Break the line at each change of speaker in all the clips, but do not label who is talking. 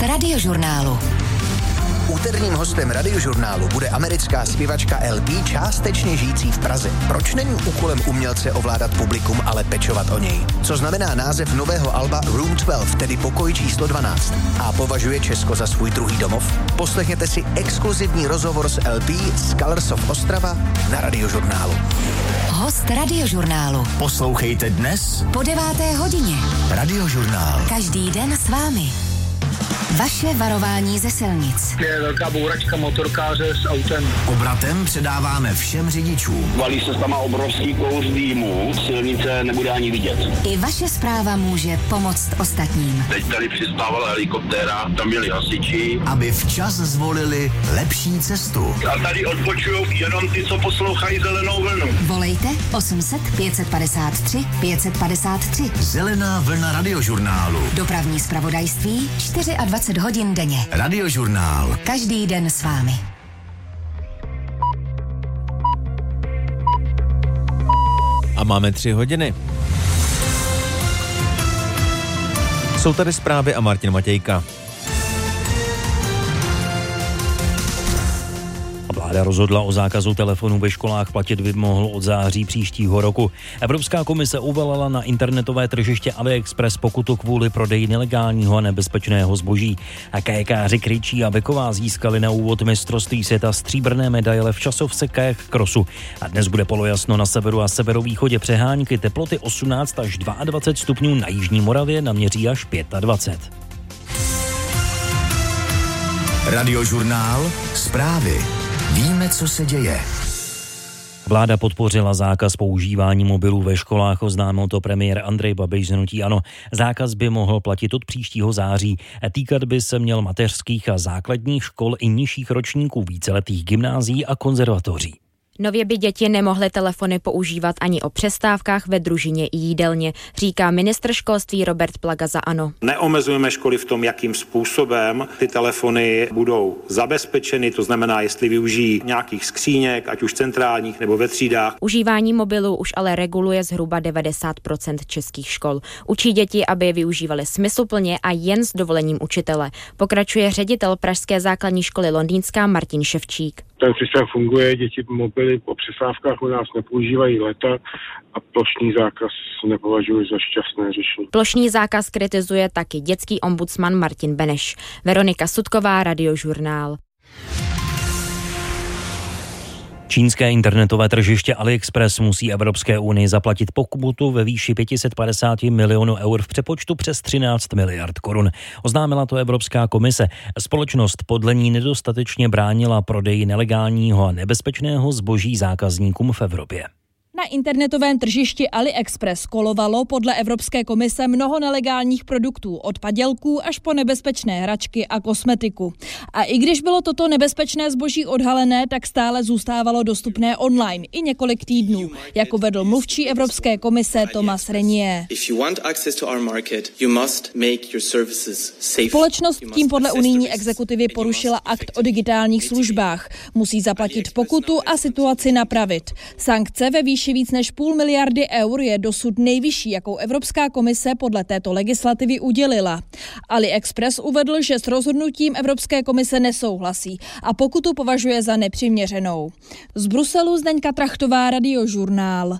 Radiožurnálu.
Úterním hostem Radiožurnálu bude americká zpěvačka LP, částečně žijící v Praze. Proč není úkolem umělce ovládat publikum, ale pečovat o něj? Co znamená název nového alba Room 12, tedy pokoj číslo 12? A považuje Česko za svůj druhý domov? Poslechněte si exkluzivní rozhovor s LP z Colors of Ostrava na Radiožurnálu.
Host Radiožurnálu.
Poslouchejte dnes
Po 9. hodině.
Radiožurnál.
Každý den s vámi. Vaše varování ze silnic.
Je velká bouračka motorkáře s autem.
Obratem předáváme všem řidičům.
Valí se tam obrovský kouř dýmu, silnice nebude ani vidět.
I vaše zpráva může pomoct ostatním.
Teď tady přistávala helikoptéra, tam byli hasiči.
Aby včas zvolili lepší cestu.
A tady odpočujou jenom ty, co poslouchají Zelenou vlnu.
Volejte 800 553 553.
Zelená vlna Radiožurnálu.
Dopravní zpravodajství 24 hodin denně.
Radiožurnál.
Každý den s vámi.
A máme 3 hodiny. Jsou tady zprávy a Martin Matějka. Vláda rozhodla o zákazu telefonů ve školách, platit by mohl od září příštího roku. Evropská komise uvalila na internetové tržiště AliExpress pokutu kvůli prodeji nelegálního a nebezpečného zboží. A kajakáři Krejčí a Beková získali na úvod mistrovství světa stříbrné medaile v časovce kajak crossu. A dnes bude polojasno na severu a severovýchodě přehánky, teploty 18 až 22 stupňů, na jižní Moravě naměří až 25.
Radiožurnál. Zprávy. Víme, co se děje.
Vláda podpořila zákaz používání mobilů ve školách, oznámil to premiér Andrej Babiš z hnutí ANO. Zákaz by mohl platit od příštího září. Týkat by se měl mateřských a základních škol i nižších ročníků, víceletých gymnázií a konzervatoří.
Nově by děti nemohly telefony používat ani o přestávkách ve družině i jídelně, říká ministr školství Robert Plaga za ANO.
Neomezujeme školy v tom, jakým způsobem ty telefony budou zabezpečeny, to znamená, jestli využijí nějakých skříněk, ať už centrálních nebo ve třídách.
Užívání mobilů už ale reguluje zhruba 90% českých škol. Učí děti, aby je využívali smysluplně a jen s dovolením učitele. Pokračuje ředitel Pražské základní školy Londýnská Martin Ševčík.
Ten systém funguje, děti mobily po přestávkách u nás nepoužívají léta a plošný zákaz nepovažuji za šťastné řešení.
Plošný zákaz kritizuje taky dětský ombudsman Martin Beneš. Veronika Sutková, Radiožurnál.
Čínské internetové tržiště AliExpress musí Evropské unii zaplatit pokutu ve výši 550 milionů eur v přepočtu přes 13 miliard korun. Oznámila to Evropská komise. Společnost podle ní nedostatečně bránila prodeji nelegálního a nebezpečného zboží zákazníkům v Evropě.
Na internetovém tržišti AliExpress kolovalo podle Evropské komise mnoho nelegálních produktů, od padělků až po nebezpečné hračky a kosmetiku. A i když bylo toto nebezpečné zboží odhalené, tak stále zůstávalo dostupné online i několik týdnů, jako vedl mluvčí Evropské komise Thomas Renier. Společnost tím podle unijní exekutivy porušila akt o digitálních službách. Musí zaplatit pokutu a situaci napravit. Sankce ve výši víc než 500 miliardy eur je dosud nejvyšší, jakou Evropská komise podle této legislativy udělila. AliExpress uvedl, že s rozhodnutím Evropské komise nesouhlasí a pokutu považuje za nepřiměřenou. Z Bruselu Zdeňka Trachtová, Radiožurnál.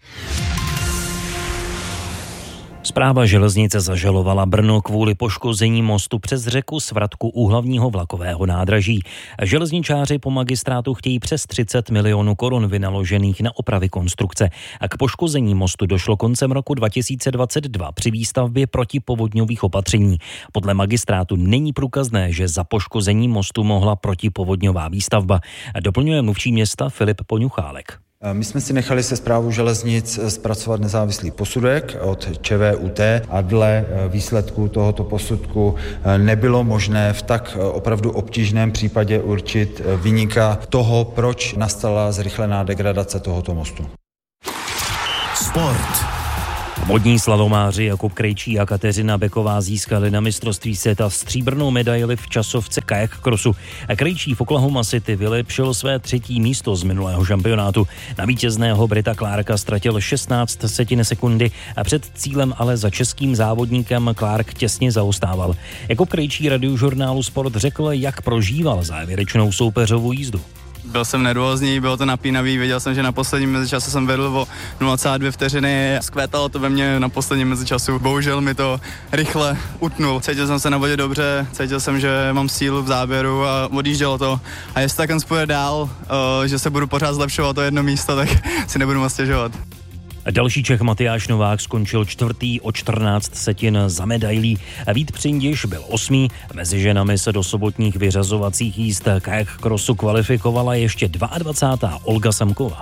Správa železnice zažalovala Brno kvůli poškození mostu přes řeku Svratku u hlavního vlakového nádraží. Železničáři po magistrátu chtějí přes 30 milionů korun vynaložených na opravy konstrukce. A k poškození mostu došlo koncem roku 2022 při výstavbě protipovodňových opatření. Podle magistrátu není průkazné, že za poškození mostu mohla protipovodňová výstavba. Doplňuje mluvčí města Filip Poňuchálek.
My jsme si nechali se Správou železnic zpracovat nezávislý posudek od ČVUT a dle výsledku tohoto posudku nebylo možné v tak opravdu obtížném případě určit viníka toho, proč nastala zrychlená degradace tohoto mostu.
Sport.
Vodní slalomáři Jakub Krejčí a Kateřina Beková získali na mistrovství světa stříbrnou medaili v časovce kajak crossu. Krejčí v Oklahoma City vylepšil své 3. místo z minulého šampionátu. Na vítězného Brita Clarka ztratil 16 sekundy a před cílem ale za českým závodníkem Clark těsně zaostával. Jakub Krejčí Radiožurnálu Sport řekl, jak prožíval závěrečnou soupeřovou jízdu.
Byl jsem nervózní, bylo to napínavý, věděl jsem, že na posledním mezičasu jsem vedl o 0,2 vteřiny, skvétalo to ve mně na posledním mezičasu. Bohužel mi to rychle utnul. Cítil jsem se na vodě dobře, cítil jsem, že mám sílu v záběru a odjíždělo to. A jestli tak půjde dál, že se budu pořád zlepšovat to jedno místo, tak si nebudu moc stěžovat.
Další Čech Matyáš Novák skončil 4. o 14 setin za medailí. Vít Přindiš byl 8. Mezi ženami se do sobotních vyřazovacích jízd kajak crossu kvalifikovala ještě 22. Olga Samková.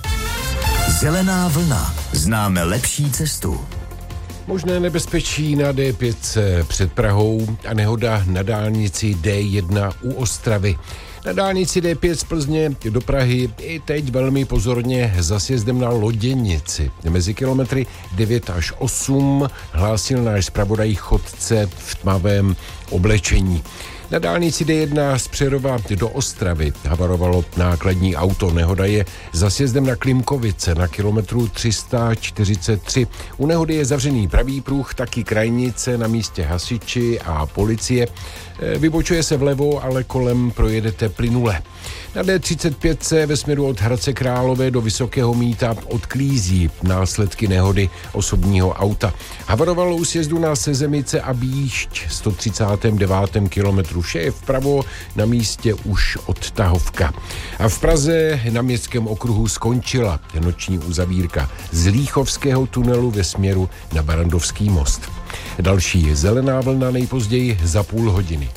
Zelená vlna. Známe lepší cestu.
Možné nebezpečí na D5 před Prahou a nehoda na dálnici D1 u Ostravy. Na dálnici D5 z Plzně do Prahy i teď velmi pozorně za sjezdem na Loděnici. Mezi kilometry 9 až 8 hlásil náš zpravodaj chodce v tmavém oblečení. Na dálnici D1 z Přerova do Ostravy havarovalo nákladní auto. Nehoda je za sjezdem na Klimkovice na kilometru 343. U nehody je zavřený pravý pruh, taky krajnice, na místě hasiči a policie. Vybočuje se vlevo, ale kolem projedete plynule. Na D35 se ve směru od Hradce Králové do Vysokého Mýta odklízí následky nehody osobního auta. Havarovalo u sjezdu na Sezemice a Bíšť 139. kilometru. Vše je vpravo, na místě už odtahovka. A v Praze na Městském okruhu skončila noční uzavírka z Líchovského tunelu ve směru na Barandovský most. Další zelená vlna nejpozději za půl hodiny.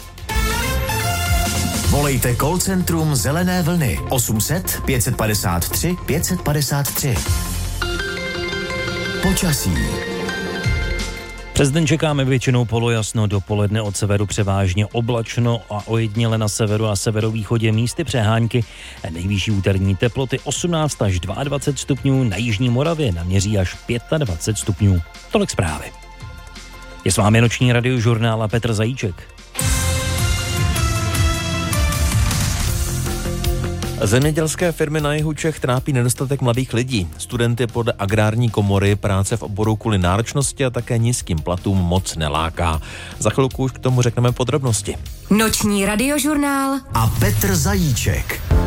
Volejte call centrum Zelené vlny 800 553 553. Počasí.
Přes den čekáme většinou polojasno, dopoledne od severu převážně oblačno a ojediněle na severu a severovýchodě místy přehánky. Nejvyšší úterní teploty 18 až 22 stupňů, na jižní Moravě naměří až 25 stupňů. Tolik zprávy. Je s vámi noční radiožurnál a Petr Zajíček.
Zemědělské firmy na jihu Čech trápí nedostatek mladých lidí. Studenty podle Agrární komory práce v oboru kvůli náročnosti a také nízkým platům moc neláká. Za chvilku už k tomu řekneme podrobnosti.
Noční radiožurnál
a Petr Zajíček.